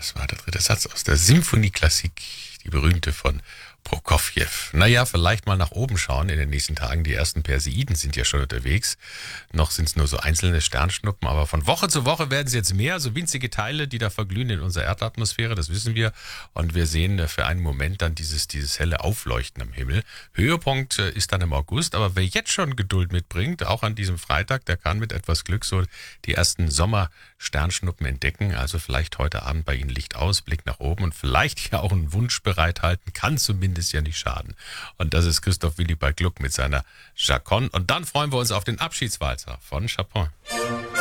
das war der dritte Satz aus der Symphonieklassik, die berühmte von Prokofjew. Naja, vielleicht mal nach oben schauen in den nächsten Tagen. Die ersten Perseiden sind ja schon unterwegs. Noch sind es nur so einzelne Sternschnuppen, aber von Woche zu Woche werden es jetzt mehr, so winzige Teile, die da verglühen in unserer Erdatmosphäre, das wissen wir. Und wir sehen für einen Moment dann dieses helle Aufleuchten am Himmel. Höhepunkt ist dann im August, aber wer jetzt schon Geduld mitbringt, auch an diesem Freitag, der kann mit etwas Glück so die ersten Sommersternschnuppen entdecken. Also vielleicht heute Abend bei Ihnen Licht aus, Blick nach oben und vielleicht ja auch einen Wunsch bereithalten, kann zumindest ja nicht schaden. Und das ist Christoph Willibald Gluck mit seiner Chaconne. Und dann freuen wir uns auf den Abschiedswalzer von Chopin.